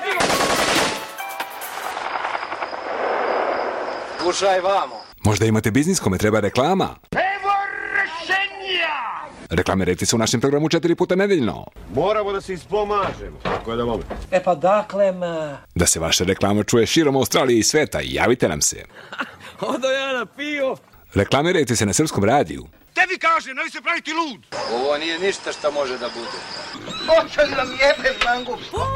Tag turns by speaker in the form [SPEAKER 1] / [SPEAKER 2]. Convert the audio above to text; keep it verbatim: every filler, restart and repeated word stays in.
[SPEAKER 1] Slušaj vamo.
[SPEAKER 2] Možda imate biznis kome treba reklama?
[SPEAKER 3] Evo rešenja!
[SPEAKER 2] Reklamirajte se u našem programu četiri puta nedeljno.
[SPEAKER 4] Moramo da se ispomažemo. Tako je da vole.
[SPEAKER 1] E pa dakle, ma...
[SPEAKER 2] Da se vaša reklama čuje širom Australije i sveta, javite nam se.
[SPEAKER 5] Odo ja na pivo.
[SPEAKER 2] Reklamirajte se na Srpskom radiju.
[SPEAKER 3] Tebi kaže, nemoj se praviti lud!
[SPEAKER 1] Ovo nije ništa što može da bude.
[SPEAKER 3] Oče nam jebe, mangu!